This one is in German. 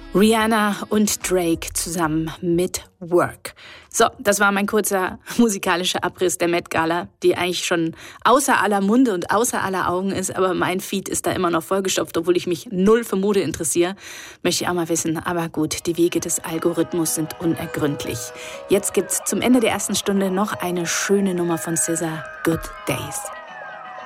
Rihanna und Drake zusammen mit Work. So, das war mein kurzer musikalischer Abriss der Met Gala, die eigentlich schon außer aller Munde und außer aller Augen ist, aber mein Feed ist da immer noch vollgestopft, obwohl ich mich null für Mode interessiere. Möchte ich auch mal wissen, aber gut, die Wege des Algorithmus sind unergründlich. Jetzt gibt's zum Ende der ersten Stunde noch eine schöne Nummer von SZA, Good Days.